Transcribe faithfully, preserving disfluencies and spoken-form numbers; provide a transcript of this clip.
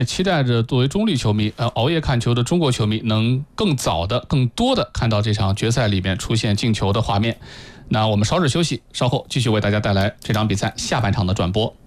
期待着作为中立球迷，呃，熬夜看球的中国球迷能更早的、更多的看到这场决赛里面出现进球的画面。那我们稍事休息，稍后继续为大家带来这场比赛下半场的转播。